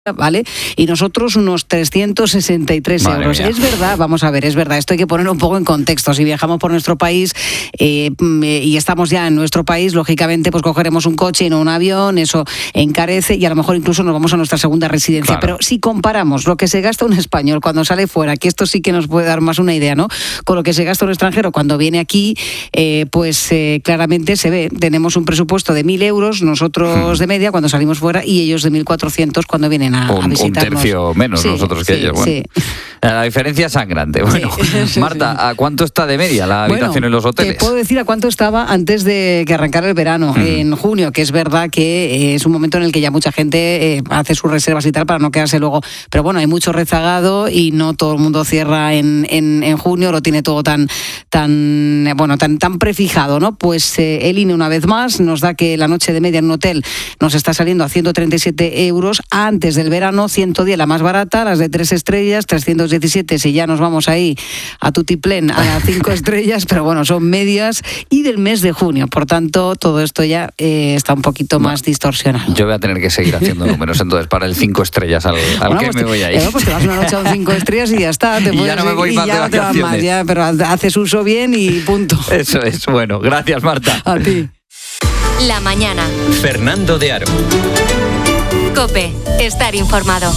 ¿vale? Y nosotros unos 363 Madre euros. mía. Es verdad, vamos a ver, es verdad, esto hay que ponerlo un poco en contexto. Si viajamos por nuestro país y estamos ya en nuestro país, lógicamente pues cogeremos un coche y no un avión, eso encarece y a lo mejor incluso nos vamos a nuestra segunda residencia. Claro. Pero si comparamos lo que se gasta un español cuando sale fuera, que esto sí que nos puede dar más una idea, ¿no? Con lo que se gasta un extranjero cuando viene aquí, claramente se ve. Tenemos un presupuesto de 1.000 euros, nosotros de media cuando salimos fuera y ellos de 1.400 cuando vienen a un visitarnos. tercio menos Sí, nosotros que sí, ellos. Bueno, sí. La diferencia es sangrante. Bueno, Sí. Marta, ¿a cuánto está de media la habitación en los hoteles? Te puedo decir a cuánto estaba antes de que arrancara el verano, en junio, que es verdad que es un momento en el que ya mucha gente hace sus reservas y tal para no quedarse luego. Pero bueno, hay mucho rezagado y no todo el mundo cierra en junio, lo tiene todo tan prefijado, ¿no? Pues el INE una vez más nos da que la noche de media en un hotel nos está saliendo a 137 euros. Antes del verano, 110 la más barata, las de 3 estrellas, 317 si ya nos vamos ahí a tutiplén a las 5 estrellas, pero bueno, son medias y del mes de junio. Por tanto, todo esto ya está un poquito más distorsionado. Yo voy a tener que seguir haciendo números entonces para el 5 estrellas al que pues me voy a ir. Pues te vas una noche a un 5 estrellas y ya está. Y ya no me voy más de no te vas vacaciones. más, ya, pero haces uso bien y punto. Eso es, bueno, gracias Marta. A ti. La mañana. Fernando de Aro. COPE. Estar informado.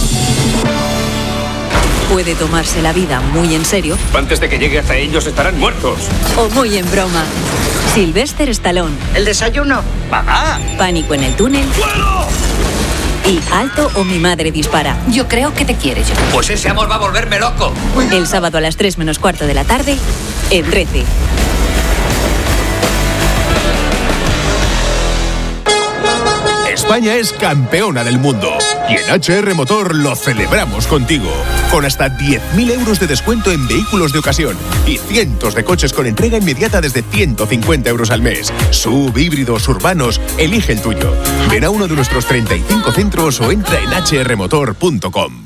Puede tomarse la vida muy en serio Antes de que llegue hasta ellos estarán muertos. o muy en broma. Sylvester Stallone, ¿El desayuno? ¡Mamá! Pánico en el túnel y Alto o mi madre dispara. Yo creo que te quiere, yo. Pues ese amor va a volverme loco. El sábado a las 3 menos cuarto de la tarde en 13. España es campeona del mundo y en HR Motor lo celebramos contigo. Con hasta 10.000 euros de descuento en vehículos de ocasión y cientos de coches con entrega inmediata desde 150 euros al mes. SUV, híbridos, urbanos, elige el tuyo. Ven a uno de nuestros 35 centros o entra en hrmotor.com.